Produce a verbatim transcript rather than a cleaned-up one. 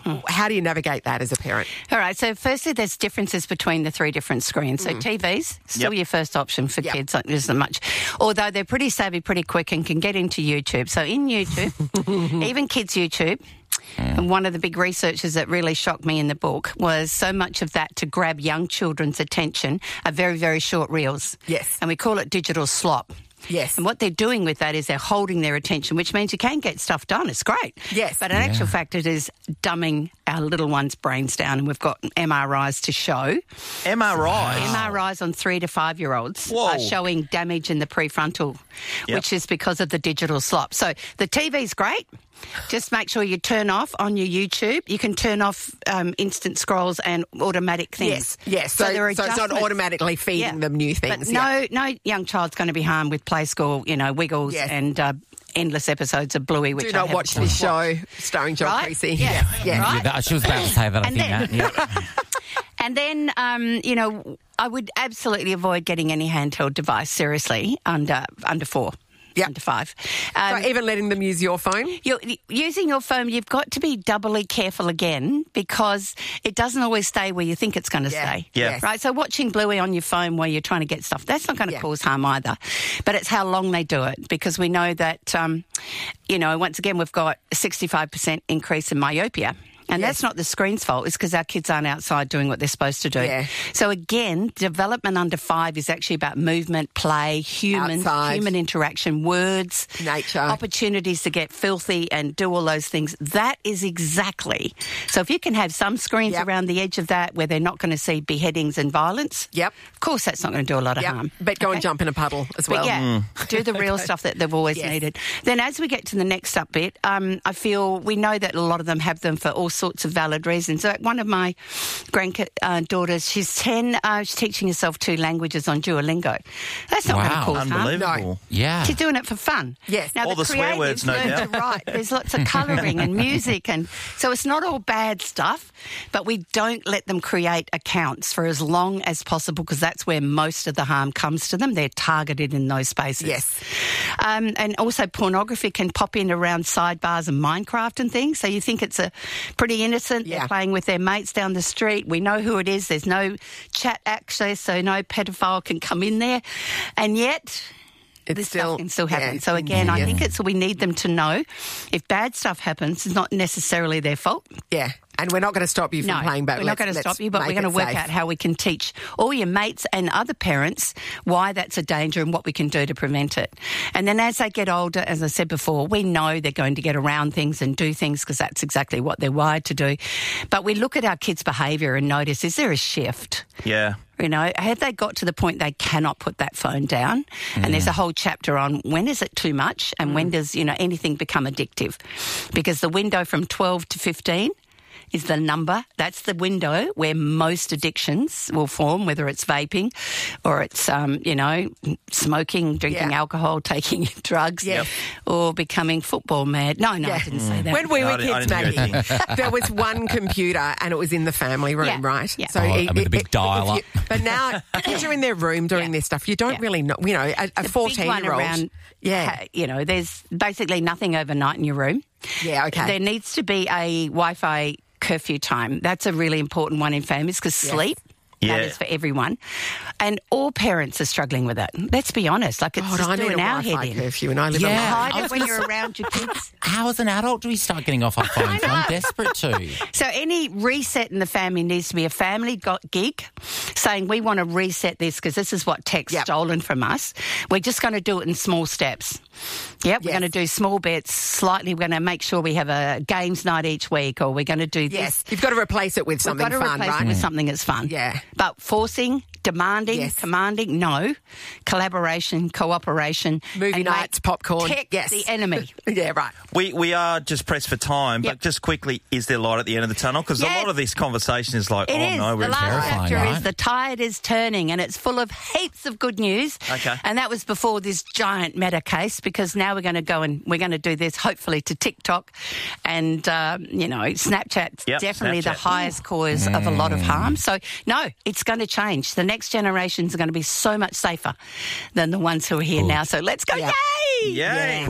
How do you navigate that as a parent? All right, so firstly, there's differences between the three different screens. So Mm. T Vs, still Yep. your first option for Yep. kids, like, there isn't much. Although they're pretty savvy pretty quick and can get into YouTube. So in YouTube, even kids' YouTube, and one of the big researchers that really shocked me in the book was so much of that to grab young children's attention are very, very short reels. Yes. And we call it digital slop. Yes. And what they're doing with that is they're holding their attention, which means you can get stuff done. It's great. Yes. But in actual fact, it is dumbing our little ones' brains down, and we've got M R Is to show. M R Is? M R Is on three to five-year-olds Whoa. are showing damage in the prefrontal, Yep. which is because of the digital slop. So the T V's great. Just make sure you turn off on your YouTube. You can turn off um, instant scrolls and automatic things. Yes, yes. So, there are so it's not adjustments. automatically feeding Yeah. them new things. But no, no young child's going to be harmed with Play School, you know, Wiggles Yes. and uh, endless episodes of Bluey, which Do I not haven't watch this watched. show starring John Right? Creasy. Yeah. yeah. Right? Yeah, that, she was about to say that, I And think. then- that, yeah. And then, um, you know, I would absolutely avoid getting any handheld device, seriously, under under four. Yep. Under five. Um, So even letting them use your phone? You're, using your phone, you've got to be doubly careful again because it doesn't always stay where you think it's going to Yeah. stay. Yeah. Yes. Right? So watching Bluey on your phone while you're trying to get stuff, that's not going to Yeah. cause harm either. But it's how long they do it because we know that, um, you know, once again, we've got a sixty-five percent increase in myopia. And Yes. that's not the screen's fault. It's because our kids aren't outside doing what they're supposed to do. Yeah. So again, development under five is actually about movement, play, human, Outside. human interaction, words, Nature. opportunities to get filthy and do all those things. That is exactly. So if you can have some screens Yep. around the edge of that where they're not going to see beheadings and violence, Yep. of course that's not going to do a lot of Yep. harm. But go Okay? and jump in a puddle as well. But yeah, do the real stuff that they've always Yes. needed. Then as we get to the next up bit, um, I feel we know that a lot of them have them for all sorts of valid reasons. Like one of my granddaughters, she's ten, uh, she's teaching herself two languages on Duolingo. That's not going Wow. to cause harm. Unbelievable. Yeah. She's doing it for fun. Yes. Now, All the swear creatives words, no learn doubt. to write. There's lots of colouring and music, and so it's not all bad stuff. But we don't let them create accounts for as long as possible because that's where most of the harm comes to them. They're targeted in those spaces. Yes. Um, and also pornography can pop in around sidebars and Minecraft and things. So you think it's a pretty innocent. Yeah. They're playing with their mates down the street. We know who it is. There's no chat access, so no pedophile can come in there. And yet It's this still, stuff can still happen. yeah, so again, I yes. think it's we need them to know if bad stuff happens, it's not necessarily their fault. Yeah. And we're not going to stop you from No, playing back. we're not Let's- going to let's stop you, but make we're going to it work safe. out how we can teach all your mates and other parents why that's a danger and what we can do to prevent it. And then as they get older, as I said before, we know they're going to get around things and do things because that's exactly what they're wired to do. But we look at our kids' behaviour and notice, is there a shift? Yeah. You know, have they got to the point they cannot put that phone down? And there's a whole chapter on when is it too much and when does, you know, anything become addictive? Because the window from twelve to fifteen is the number. That's the window where most addictions will form, whether it's vaping or it's, um, you know, smoking, drinking Yeah. alcohol, taking drugs, Yep. or becoming football mad. No, no, I Yeah. didn't say that. When we No, were I didn't- I kids, didn't hear Maggie, there was one computer and it was in the family room, Yeah. right? Yeah. So Oh, it- and with it- the big it- dial if you- But now, kids are in their room doing Yeah. this stuff. You don't Yeah. really know, you know, a, a The big one fourteen-year-old. around, Yeah. ha- you know, there's basically nothing overnight in your room. Yeah, okay. There needs to be a Wi-Fi curfew time. That's a really important one in families because Yes. sleep Yeah. matters for everyone. And all parents are struggling with it. Let's be honest. Like it's God, just I need a doing our Wi-Fi head in. curfew and I live Yeah. alone. Hide I it was when gonna you're around your kids. How as an adult do we start getting off our phones? I'm desperate to. So any reset in the family needs to be a family got gig saying we want to reset this because this is what tech's Yep. stolen from us. We're just going to do it in small steps. Yep, we're Yes. going to do small bits slightly. We're going to make sure we have a games night each week or we're going to do Yes. this. You've got to replace it with something We've got to fun, replace right? it with something that's fun. Yeah. But forcing, demanding, Yes. commanding, no. Collaboration, cooperation. Movie and nights, make popcorn. Tech Yes. the enemy. Yeah, right. We we are just pressed for time, Yep. but just quickly, is there light at the end of the tunnel? Because Yeah. a lot of this conversation is like, It oh is. no, The we're last terrifying, chapter right? is the tide is turning, and it's full of heaps of good news. Okay. And that was before this giant Meta case, because now we're going to go and we're going to do this hopefully to TikTok, and um, you know, Snapchat's Yep, definitely the Snapchat. highest cause of a lot of harm. So no, it's going to change. The next generations are going to be so much safer than the ones who are here now. So let's go! Yeah. Yay! Yay!